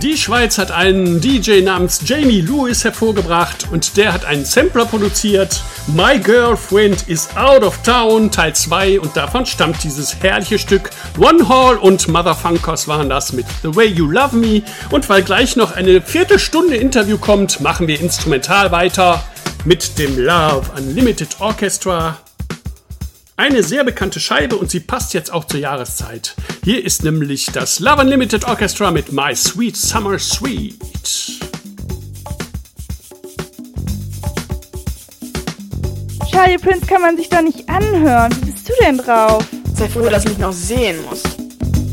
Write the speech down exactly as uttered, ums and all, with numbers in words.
Die Schweiz hat einen D J namens Jamie Lewis hervorgebracht und der hat einen Sampler produziert. My Girlfriend is Out of Town Teil zwei und davon stammt dieses herrliche Stück. One Hall und Motherfunkers waren das mit The Way You Love Me. Und weil gleich noch eine Viertelstunde Interview kommt, machen wir instrumental weiter mit dem Love Unlimited Orchestra. Eine sehr bekannte Scheibe und sie passt jetzt auch zur Jahreszeit. Hier ist nämlich das Love Unlimited Orchestra mit My Sweet Summer Sweet. Charlie Prince kann man sich doch nicht anhören. Wie bist du denn drauf? Sei froh, dass du mich noch sehen musst.